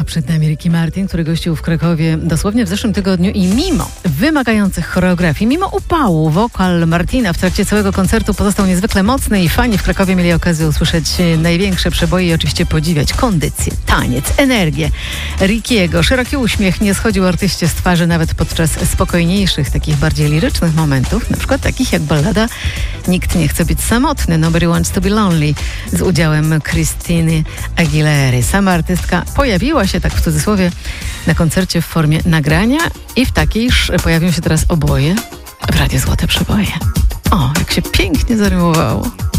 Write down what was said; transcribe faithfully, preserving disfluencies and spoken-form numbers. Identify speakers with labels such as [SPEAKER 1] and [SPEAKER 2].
[SPEAKER 1] Przed nami Ricky Martin, który gościł w Krakowie dosłownie w zeszłym tygodniu i mimo wymagających choreografii, mimo upału, wokal Martina w trakcie całego koncertu pozostał niezwykle mocny i fani w Krakowie mieli okazję usłyszeć największe przeboje i oczywiście podziwiać kondycję, taniec, energię Rickiego. Szeroki uśmiech nie schodził artyście z twarzy nawet podczas spokojniejszych, takich bardziej lirycznych momentów, na przykład takich jak ballada Nikt nie chce być samotny, Nobody wants to be lonely z udziałem Christiny Aguilery. Sama artystka pojawiła się, tak w cudzysłowie, na koncercie w formie nagrania i w takież pojawią się teraz oboje w Radiu Złote Przeboje. O, jak się pięknie zarymowało.